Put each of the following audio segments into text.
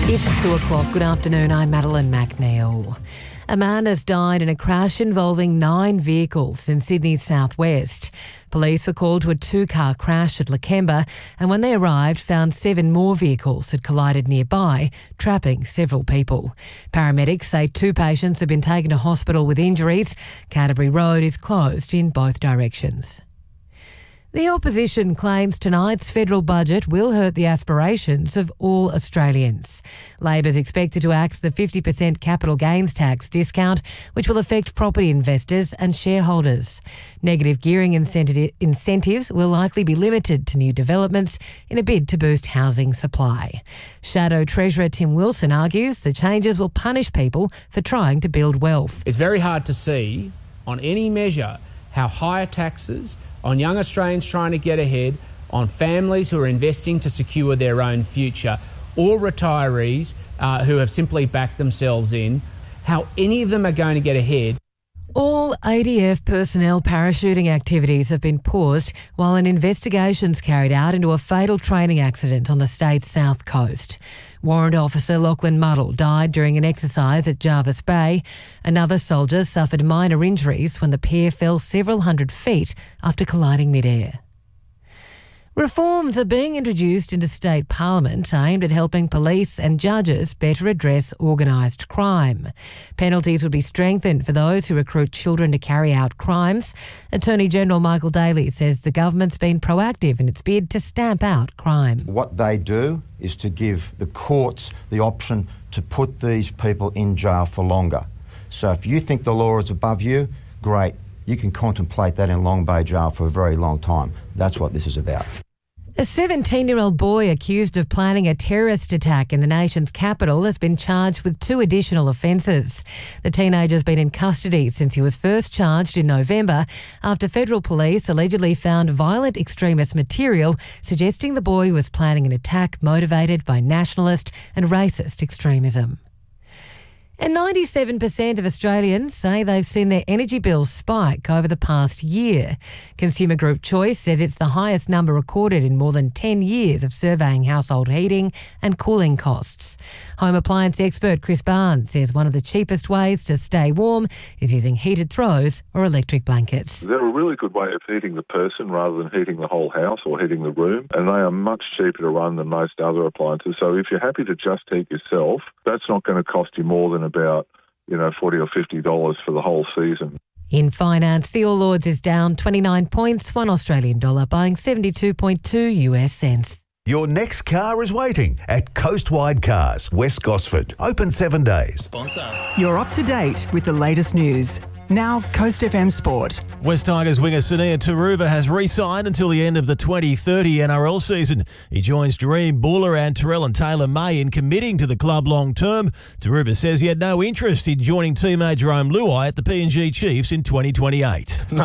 It's 2 o'clock. Good afternoon. I'm Madeline McNeil. A man has died in a crash involving 9 vehicles in Sydney's southwest. Police were called to a 2-car crash at Lakemba, and when they arrived, found 7 more vehicles had collided nearby, trapping several people. Paramedics say 2 patients have been taken to hospital with injuries. Canterbury Road is closed in both directions. The opposition claims tonight's federal budget will hurt the aspirations of all Australians. Labor's expected to axe the 50% capital gains tax discount, which will affect property investors and shareholders. Negative gearing incentives will likely be limited to new developments in a bid to boost housing supply. Shadow Treasurer Tim Wilson argues the changes will punish people for trying to build wealth. It's very hard to see on any measure how higher taxes on young Australians trying to get ahead, on families who are investing to secure their own future, or retirees who have simply backed themselves in, how any of them are going to get ahead. All ADF personnel parachuting activities have been paused while an investigation's carried out into a fatal training accident on the state's south coast. Warrant Officer Lachlan Muddle died during an exercise at Jervis Bay. Another soldier suffered minor injuries when the pair fell several hundred feet after colliding mid-air. Reforms are being introduced into state parliament aimed at helping police and judges better address organised crime. Penalties would be strengthened for those who recruit children to carry out crimes. Attorney General Michael Daly says the government's been proactive in its bid to stamp out crime. What they do is to give the courts the option to put these people in jail for longer. So if you think the law is above you, great. You can contemplate that in Long Bay Jail for a very long time. That's what this is about. A 17-year-old boy accused of planning a terrorist attack in the nation's capital has been charged with 2 additional offences. The teenager's been in custody since he was first charged in November after federal police allegedly found violent extremist material suggesting the boy was planning an attack motivated by nationalist and racist extremism. And 97% of Australians say they've seen their energy bills spike over the past year. Consumer Group Choice says it's the highest number recorded in more than 10 years of surveying household heating and cooling costs. Home appliance expert Chris Barnes says one of the cheapest ways to stay warm is using heated throws or electric blankets. They're a really good way of heating the person rather than heating the whole house or heating the room, and they are much cheaper to run than most other appliances. So if you're happy to just heat yourself, that's not going to cost you more than about $40 or $50 for the whole season. In finance, the All Ords is down 29 points, $1 Australian dollar buying 72.2 US cents. Your next car is waiting at Coastwide Cars, West Gosford. Open 7 days. Sponsor. You're up to date with the latest news. Now, Coast FM Sport. West Tigers winger Sunia Taruva has re-signed until the end of the 2030 NRL season. He joins Dream Buller and Terrell and Taylor May in committing to the club long term. Taruva says he had no interest in joining teammate Jerome Luai at the PNG Chiefs in 2028. No.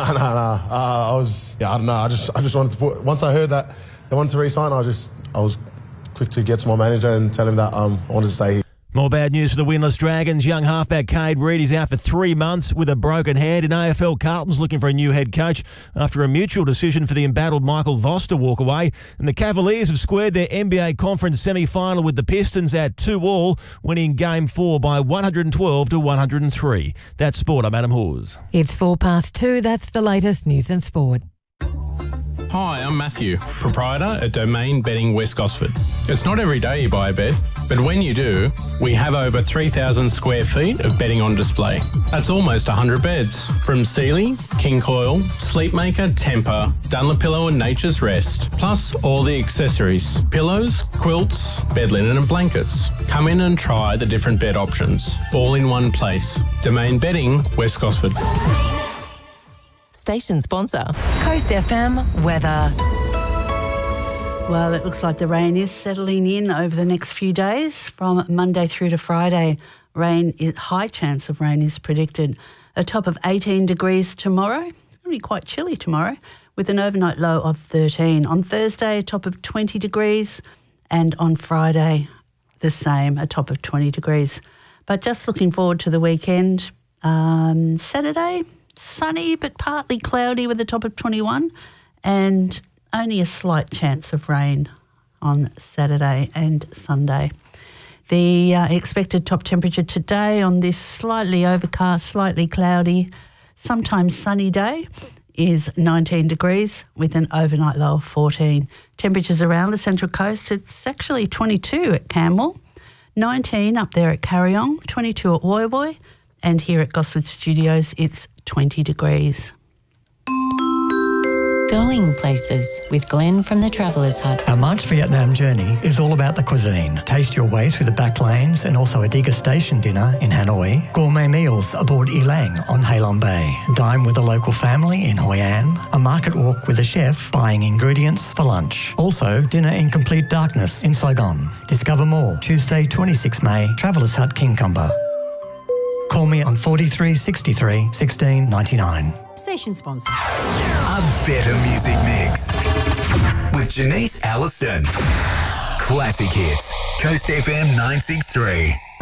I don't know. I just wanted to put. Once I heard that they wanted to re-sign, I was quick to get to my manager and tell him that I wanted to stay here. More bad news for the winless Dragons. Young halfback Cade Reid is out for 3 months with a broken hand. In AFL, Carlton's looking for a new head coach after a mutual decision for the embattled Michael Voss to walk away. And the Cavaliers have squared their NBA conference semi-final with the Pistons at 2-2, winning Game 4 by 112 to 103. That's sport. I'm Adam Hawes. It's 2:04. That's the latest news and sport. Hi, I'm Matthew, proprietor at Domain Bedding West Gosford. It's not every day you buy a bed, but when you do, we have over 3,000 square feet of bedding on display. That's almost 100 beds, from Sealy, King Coil, Sleepmaker, Tempur, Dunlopillow and Nature's Rest, plus all the accessories, pillows, quilts, bed linen and blankets. Come in and try the different bed options, all in one place. Domain Bedding West Gosford. Station sponsor, Coast FM weather. Well, it looks like the rain is settling in over the next few days from Monday through to Friday. High chance of rain is predicted. A top of 18 degrees tomorrow. It's going to be quite chilly tomorrow with an overnight low of 13. On Thursday, a top of 20 degrees and on Friday, the same, a top of 20 degrees. But just looking forward to the weekend. Saturday, sunny but partly cloudy with a top of 21 and only a slight chance of rain on Saturday and Sunday. The expected top temperature today on this slightly overcast, slightly cloudy, sometimes sunny day is 19 degrees with an overnight low of 14. Temperatures around the Central Coast, it's actually 22 at Camwell, 19 up there at Carryong, 22 at Woy, and here at Gosford Studios it's 20 degrees. Going places with Glenn from the Travellers Hut. Our March Vietnam journey is all about the cuisine. Taste your way through the back lanes and also a degustation dinner in Hanoi. Gourmet meals aboard Elang on Halong Bay. Dine with a local family in Hoi An. A market walk with a chef buying ingredients for lunch. Also, dinner in complete darkness in Saigon. Discover more Tuesday 26 May, Travellers Hut, Kincumber. Call me on 43 63 16 99. Station sponsor. A better music mix with Janice Allison. Classic hits. Coast FM 963.